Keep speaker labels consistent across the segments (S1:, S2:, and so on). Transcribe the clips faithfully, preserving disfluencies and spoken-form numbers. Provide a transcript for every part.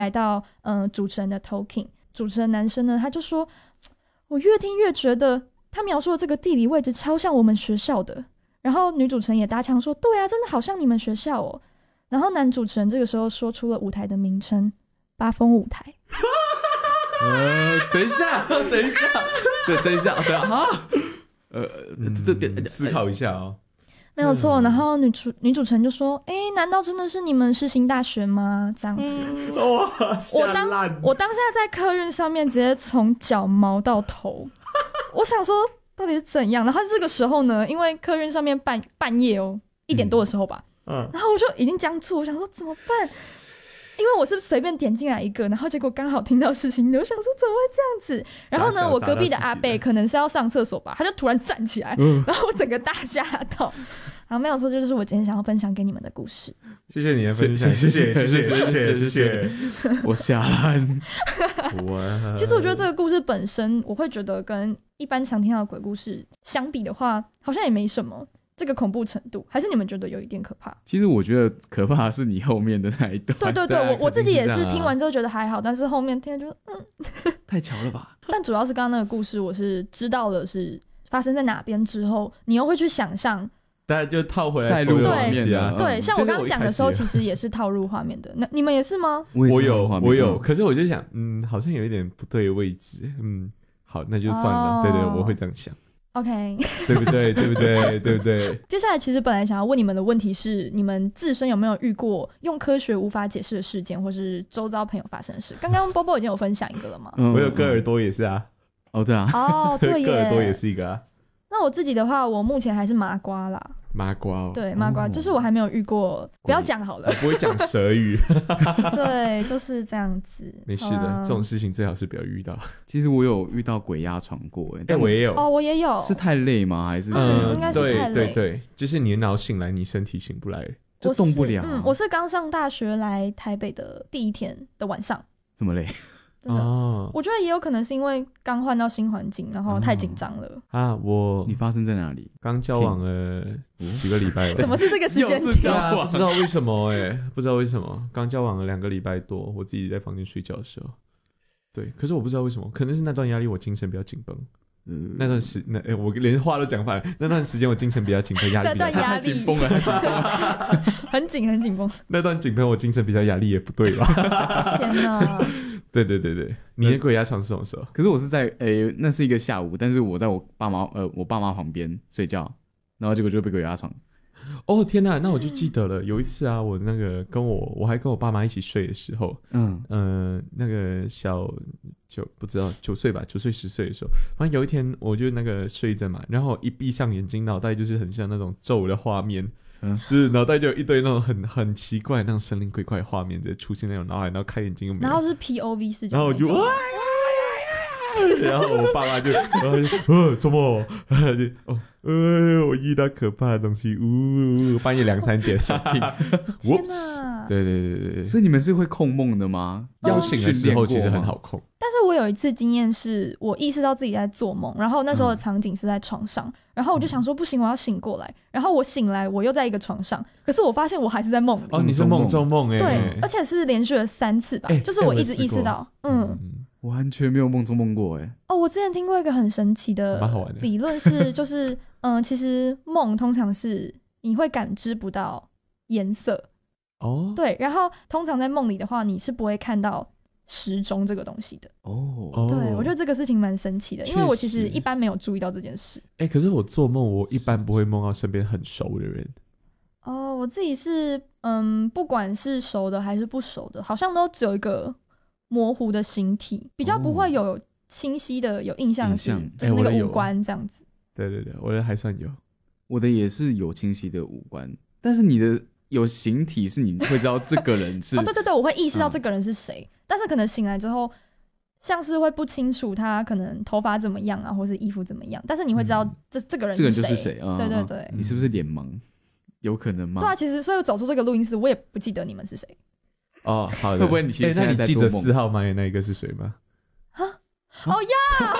S1: 来到嗯、呃、主持人的 talking， 主持人男生呢他就说，我越听越觉得他描述的这个地理位置超像我们学校的。然后女主持人也搭腔说，对啊，真的好像你们学校哦。然后男主持人这个时候说出了舞台的名称，八峰舞台。
S2: 呃，等一下，等一下，对，等一下，等一下啊，呃，这个、嗯、
S3: 思考一下哦。
S1: 没有错，然后女主女主持人就说：“哎，难道真的是你们世新大学吗？”这样子，
S3: 嗯、哇，
S1: 我当我当下在客运上面直接从脚毛到头，我想说到底是怎样？然后这个时候呢，因为客运上面半半夜哦一点多的时候吧，嗯，然后我就已经僵住，我想说怎么办？因为我是随便点进来一个，然后结果刚好听到事情，我想说怎么会这样子？然后呢，我隔壁的阿伯可能是要上厕所吧，他就突然站起来，嗯、然后我整个大吓到。好，没有错，这就是我今天想要分享给你们的故事。
S3: 谢谢你的分享，谢谢谢谢谢谢谢谢。
S2: 我吓烂。
S1: 其实我觉得这个故事本身，我会觉得跟一般常听到的鬼故事相比的话，好像也没什么。这个恐怖程度，还是你们觉得有一点可怕？
S2: 其实我觉得可怕的是你后面的那一段。
S1: 对对对，我我自己也是听完之后觉得还好，但是后面听了就嗯，
S2: 太巧了吧？
S1: 但主要是刚刚那个故事，我是知道了是发生在哪边之后，你又会去想象，
S3: 大家就套回来
S2: 带入画面
S3: 啊。
S1: 对，像我刚刚讲的时候，其实也是套入画面的。那你们也是吗？
S3: 我有，我有，可是我就想，嗯，好像有一点不对的位置，嗯，好，那就算了。哦、对对，我会这样想。
S1: OK，
S3: 对不对？对不对？对不对？
S1: 接下来其实本来想要问你们的问题是，你们自身有没有遇过用科学无法解释的事件，或是周遭朋友发生的事？刚刚波波已经有分享一个了吗？
S3: 嗯、我有割耳朵也是啊。
S2: 哦，对啊。
S1: 哦，对耶，
S3: 割耳朵也是一个啊。
S1: 那我自己的话，我目前还是麻瓜啦。
S3: 麻瓜哦，
S1: 对，麻瓜、哦、就是我还没有遇过，不要讲好了，
S3: 我不会讲蛇语。
S1: 对，就是这样子。
S3: 没事的，啊、这种事情最好是不要遇到。
S2: 其实我有遇到鬼压床过，哎、欸，
S3: 但我也有。
S1: 哦，我也有。
S2: 是太累吗？还是？
S1: 嗯，应该是太累。
S3: 对对对，就是你的脑醒来，你身体醒不来，
S2: 就动不了、啊。
S1: 嗯，我是刚上大学来台北的第一天的晚上，
S2: 这么累。
S1: 真的、哦，我觉得也有可能是因为刚换到新环境，然后太紧张了、
S3: 哦、啊。我
S2: 你发生在哪里？
S3: 刚交往了几个礼拜了，
S1: 怎么是这个时间点？
S3: 啊、不知道为什么哎、欸，不知道为什么，刚交往了两个礼拜多，我自己在房间睡觉的时候，对，可是我不知道为什么，可能是那段压力我精神比较紧绷。嗯，那段时那、欸、我连话都讲反了。那段时间我精神比较紧绷，压力比较
S1: 那段压力
S2: 紧绷了，很紧绷，
S1: 很紧很紧绷。
S3: 那段紧绷，我精神比较压力也不对吧？
S1: 天哪！
S3: 对对对对，你的鬼压床是什么时候？
S2: 可是我是在诶、欸，那是一个下午，但是我在我爸妈呃我爸妈旁边睡觉，然后结果就被鬼压床。
S3: 哦天哪，那我就记得了，有一次啊，我那个跟我我还跟我爸妈一起睡的时候，嗯呃那个小九不知道九岁吧，九岁十岁的时候，反正有一天我就那个睡着嘛，然后一闭上眼睛，脑袋就是很像那种咒的画面。嗯，就是脑袋就有一堆那种很很奇怪那种神灵鬼怪的画面在出现在我脑海，然后开眼睛又没有，
S1: 然后是 P O V 视角，
S3: 然后我就哇，然后我爸妈就呃怎么就哦呃我遇到可怕的东西，呜、呃、半夜两三点想听，
S1: 天哪！
S3: 对对对对对，
S2: 所以你们是会控梦的吗？
S3: 要醒的时候其实很好控。
S1: 但是我有一次经验是我意识到自己在做梦，然后那时候的场景是在床上、嗯、然后我就想说不行，我要醒过来，然后我醒来我又在一个床上，可是我发现我还是在梦里。
S3: 哦，你是梦中梦耶。
S1: 对，而且是连续了三次吧、欸、就是我一直意识到、欸、嗯,
S2: 嗯完全没有梦中梦过耶。
S1: 哦，我之前听过一个很神奇的理论是就是嗯，其实梦通常是你会感知不到颜色哦，对，然后通常在梦里的话你是不会看到时钟这个东西的哦，对，我觉得这个事情蛮神奇的，因为我其实一般没有注意到这件事。
S3: 哎、欸，可是我做梦，我一般不会梦到身边很熟的人。
S1: 哦，我自己是嗯，不管是熟的还是不熟的，好像都只有一个模糊的形体，比较不会有清晰的有印象是、哦、就是那个五官这样子、欸。
S3: 对对对，我的还算有，
S2: 我的也是有清晰的五官，但是你的有形体是你会知道这个人是
S1: 哦，对对对，我会意识到这个人是谁、嗯，但是可能醒来之后，像是会不清楚他可能头发怎么样啊，或是衣服怎么样，但是你会知道这、嗯、这个人是谁，
S2: 这个人就是谁、嗯、
S1: 对对对、嗯，
S2: 你是不是脸盲？有可能吗？
S1: 对啊，其实所以我走出这个录音室，我也不记得你们是谁。
S3: 哦，好的。
S2: 会不会你其实现在在做梦？
S3: 欸、那你记得四号吗？那一个是谁吗？
S1: 啊？哦呀！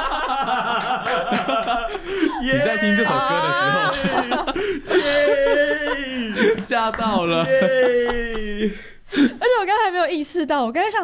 S2: 你在听这首歌的时候，吓到了。
S1: 而且我刚才还没有意识到，我刚才想